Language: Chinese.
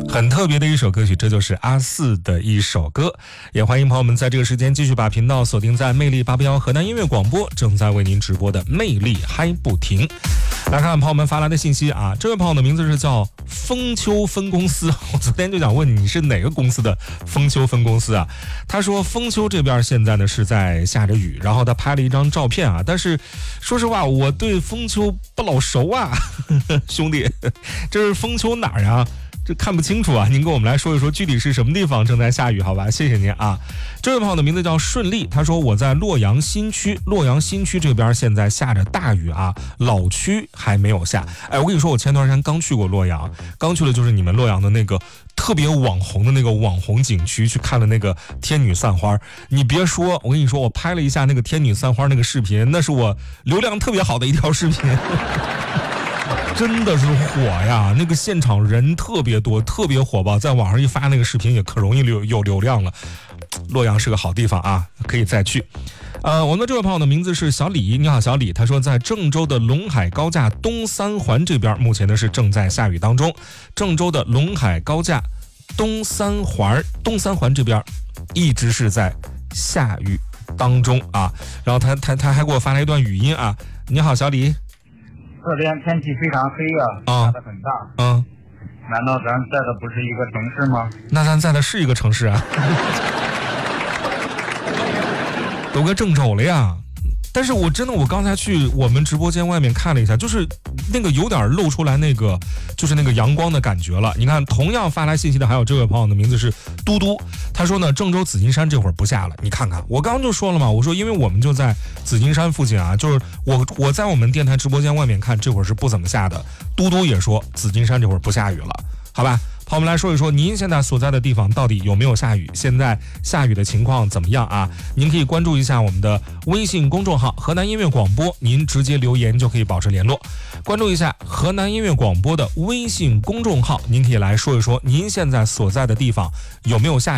很特别的一首歌曲，这就是阿四的一首歌。也欢迎朋友们在这个时间继续把频道锁定在魅力881河南音乐广播，正在为您直播的魅力嗨不停。来看看朋友们发来的信息啊，这位朋友的名字是叫丰丘分公司，我昨天就想问你是哪个公司的丰丘分公司啊？他说丰丘这边现在呢是在下着雨，然后他拍了一张照片啊，但是说实话我对丰丘不老熟啊，兄弟，这是丰丘哪儿呀？这看不清楚啊，您跟我们来说一说具体是什么地方正在下雨，好吧？谢谢您啊。这位朋友的名字叫顺利，他说我在洛阳新区这边现在下着大雨啊，老区还没有下。哎，我跟你说，我前段时间刚去过洛阳，刚去了就是你们洛阳的那个特别网红的那个网红景区，去看了那个天女散花。你别说，我跟你说，我拍了一下那个天女散花那个视频，那是我流量特别好的一条视频。真的是火呀，那个现场人特别多，特别火爆，在网上一发那个视频也可容易有流量了。洛阳是个好地方啊，可以再去。我们的这位朋友的名字是小李，你好小李，他说在郑州的陇海高架东三环这边目前呢是正在下雨当中。郑州的陇海高架东三环这边一直是在下雨当中啊。然后他还给我发了一段语音啊，你好小李， 这边天气非常黑啊，下得很大。难道咱在的不是一个城市吗？ 那咱在的是一个城市啊，都搁郑州了呀。但是我刚才去我们直播间外面看了一下，就是那个有点露出来那个就是那个阳光的感觉了。你看同样发来信息的还有这位朋友的名字是嘟嘟，他说呢郑州紫金山这会儿不下了。你看看我刚刚就说了嘛，我说因为我们就在紫金山附近啊，就是我在我们电台直播间外面看这会儿是不怎么下的。嘟嘟也说紫金山这会儿不下雨了，好吧？朋友们来说一说您现在所在的地方到底有没有下雨，现在下雨的情况怎么样啊？您可以关注一下我们的微信公众号河南音乐广播，您直接留言就可以保持联络。关注一下河南音乐广播的微信公众号，您可以来说一说您现在所在的地方有没有下雨。